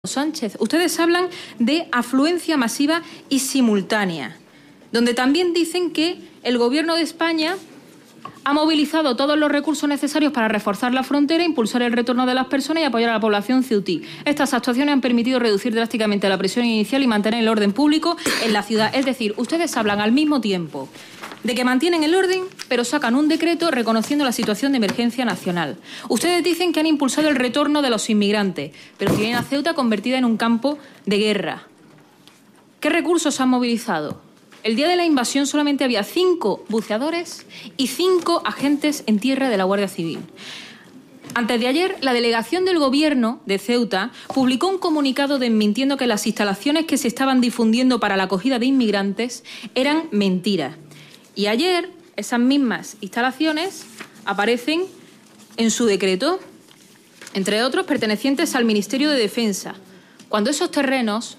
Sánchez, ustedes hablan de afluencia masiva y simultánea, donde también dicen que el Gobierno de España ha movilizado todos los recursos necesarios para reforzar la frontera, impulsar el retorno de las personas y apoyar a la población ceutí. Estas actuaciones han permitido reducir drásticamente la presión inicial y mantener el orden público en la ciudad. Es decir, ustedes hablan al mismo tiempo de que mantienen el orden, pero sacan un decreto reconociendo la situación de emergencia nacional. Ustedes dicen que han impulsado el retorno de los inmigrantes, pero tienen a Ceuta convertida en un campo de guerra. ¿Qué recursos han movilizado? El día de la invasión solamente había 5 buceadores y 5 agentes en tierra de la Guardia Civil. Antes de ayer, la delegación del Gobierno de Ceuta publicó un comunicado desmintiendo que las instalaciones que se estaban difundiendo para la acogida de inmigrantes eran mentiras. Y ayer, esas mismas instalaciones aparecen en su decreto, entre otros pertenecientes al Ministerio de Defensa, cuando esos terrenos,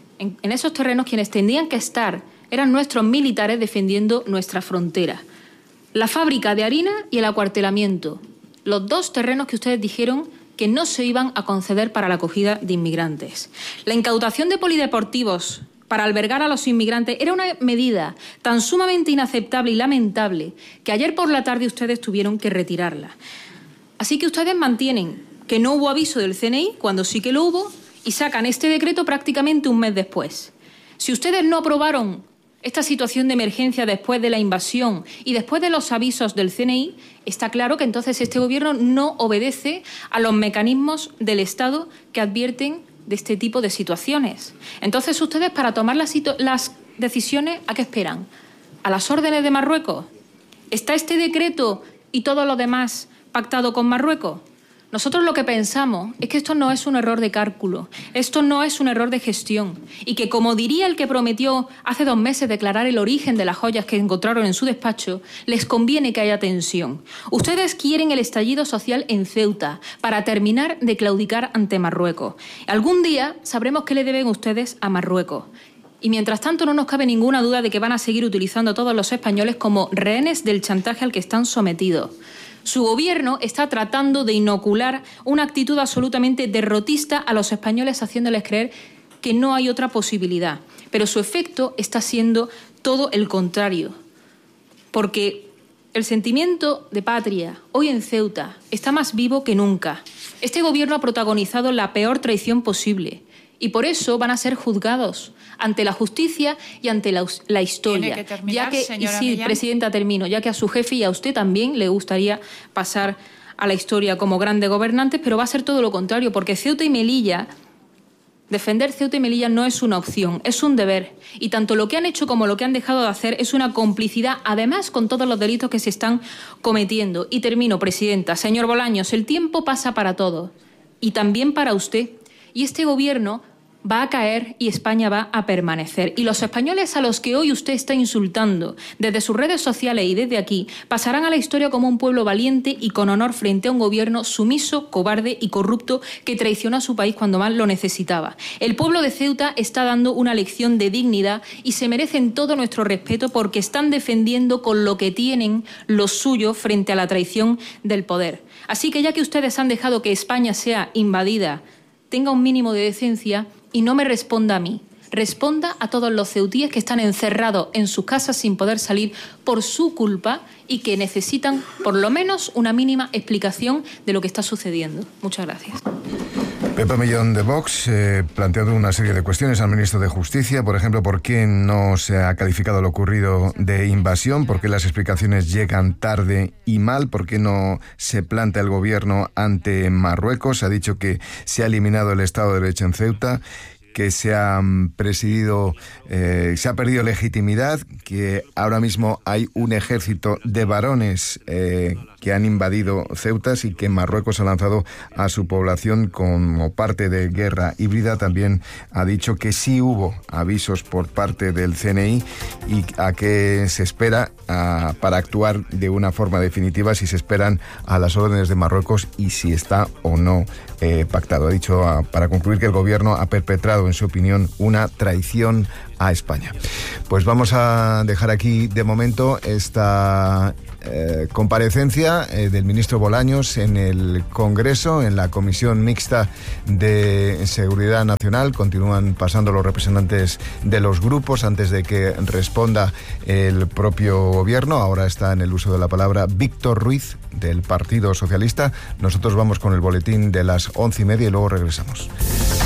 en esos terrenos quienes tendrían que estar eran nuestros militares defendiendo nuestra frontera. La fábrica de harina y el acuartelamiento, los 2 terrenos que ustedes dijeron que no se iban a conceder para la acogida de inmigrantes. La incautación de polideportivos para albergar a los inmigrantes era una medida tan sumamente inaceptable y lamentable que ayer por la tarde ustedes tuvieron que retirarla. Así que ustedes mantienen que no hubo aviso del CNI cuando sí que lo hubo y sacan este decreto prácticamente un mes después. Si ustedes no aprobaron esta situación de emergencia después de la invasión y después de los avisos del CNI, está claro que entonces este Gobierno no obedece a los mecanismos del Estado que advierten de este tipo de situaciones. Entonces ustedes, para tomar las decisiones, ¿a qué esperan? ¿A las órdenes de Marruecos? ¿Está este decreto y todo lo demás pactado con Marruecos? Nosotros lo que pensamos es que esto no es un error de cálculo, esto no es un error de gestión y que, como diría el que prometió hace 2 meses declarar el origen de las joyas que encontraron en su despacho, les conviene que haya tensión. Ustedes quieren el estallido social en Ceuta para terminar de claudicar ante Marruecos. Algún día sabremos qué le deben ustedes a Marruecos. Y mientras tanto no nos cabe ninguna duda de que van a seguir utilizando a todos los españoles como rehenes del chantaje al que están sometidos. Su Gobierno está tratando de inocular una actitud absolutamente derrotista a los españoles, haciéndoles creer que no hay otra posibilidad. Pero su efecto está siendo todo el contrario. Porque el sentimiento de patria hoy en Ceuta está más vivo que nunca. Este Gobierno ha protagonizado la peor traición posible. Y por eso van a ser juzgados ante la justicia y ante la historia. Tiene que terminar, señora sí, Millán. Presidenta, termino, ya que a su jefe y a usted también le gustaría pasar a la historia como grandes gobernantes, pero va a ser todo lo contrario, porque Ceuta y Melilla, defender Ceuta y Melilla no es una opción, es un deber. Y tanto lo que han hecho como lo que han dejado de hacer es una complicidad, además, con todos los delitos que se están cometiendo. Y termino, Presidenta. Señor Bolaños, el tiempo pasa para todos, y también para usted. Y este Gobierno va a caer y España va a permanecer. Y los españoles a los que hoy usted está insultando desde sus redes sociales y desde aquí pasarán a la historia como un pueblo valiente y con honor frente a un Gobierno sumiso, cobarde y corrupto que traicionó a su país cuando más lo necesitaba. El pueblo de Ceuta está dando una lección de dignidad y se merecen todo nuestro respeto porque están defendiendo con lo que tienen lo suyo frente a la traición del poder. Así que ya que ustedes han dejado que España sea invadida, tenga un mínimo de decencia y no me responda a mí. Responda a todos los ceutíes que están encerrados en sus casas sin poder salir por su culpa y que necesitan por lo menos una mínima explicación de lo que está sucediendo. Muchas gracias. Pepa Millón de Vox, planteando una serie de cuestiones al ministro de Justicia. Por ejemplo, ¿por qué no se ha calificado lo ocurrido de invasión? ¿Por qué las explicaciones llegan tarde y mal? ¿Por qué no se planta el Gobierno ante Marruecos? Se ha dicho que se ha eliminado el Estado de Derecho en Ceuta, que se ha perdido legitimidad, que ahora mismo hay un ejército de varones que han invadido Ceuta y que Marruecos ha lanzado a su población como parte de guerra híbrida. También ha dicho que sí hubo avisos por parte del CNI y a qué se espera para actuar de una forma definitiva, si se esperan a las órdenes de Marruecos y si está o no pactado. Ha dicho, para concluir, que el Gobierno ha perpetrado, en su opinión, una traición a España. Pues vamos a dejar aquí de momento esta comparecencia del ministro Bolaños en el Congreso, en la Comisión Mixta de Seguridad Nacional. Continúan pasando los representantes de los grupos antes de que responda el propio gobierno. Ahora está en el uso de la palabra Víctor Ruiz, del Partido Socialista. Nosotros vamos con el boletín de las 11:30 y luego regresamos.